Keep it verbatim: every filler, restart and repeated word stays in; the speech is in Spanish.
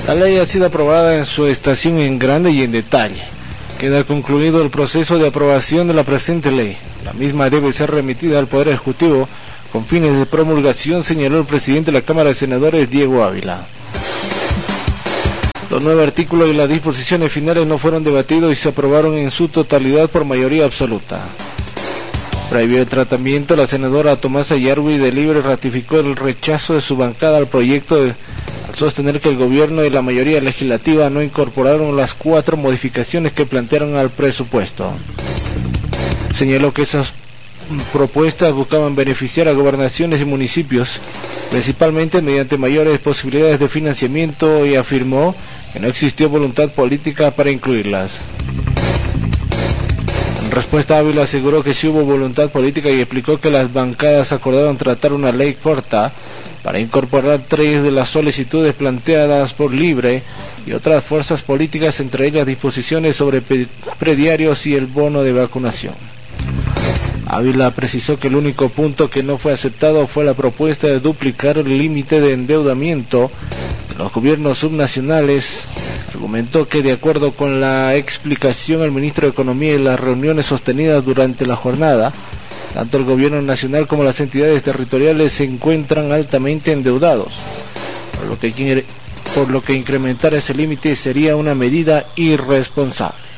La ley ha sido aprobada en su estación en grande y en detalle. Queda concluido el proceso de aprobación de la presente ley. La misma debe ser remitida al Poder Ejecutivo con fines de promulgación, señaló el presidente de la Cámara de Senadores, Diego Ávila. Los nueve artículos y las disposiciones finales no fueron debatidos y se aprobaron en su totalidad por mayoría absoluta. Previo el tratamiento, la senadora Tomasa Yarwi de Libre ratificó el rechazo de su bancada al proyecto de, al sostener que el gobierno y la mayoría legislativa no incorporaron las cuatro modificaciones que plantearon al presupuesto. Señaló que esas propuestas buscaban beneficiar a gobernaciones y municipios, principalmente mediante mayores posibilidades de financiamiento, y afirmó que no existió voluntad política para incluirlas. En respuesta, Ávila aseguró que sí hubo voluntad política y explicó que las bancadas acordaron tratar una ley corta para incorporar tres de las solicitudes planteadas por Libre y otras fuerzas políticas, entre ellas disposiciones sobre prediarios y el bono de vacunación. Ávila precisó que el único punto que no fue aceptado fue la propuesta de duplicar el límite de endeudamiento de los gobiernos subnacionales. Argumentó que, de acuerdo con la explicación del ministro de Economía y las reuniones sostenidas durante la jornada, tanto el gobierno nacional como las entidades territoriales se encuentran altamente endeudados, por lo que, por lo que incrementar ese límite sería una medida irresponsable.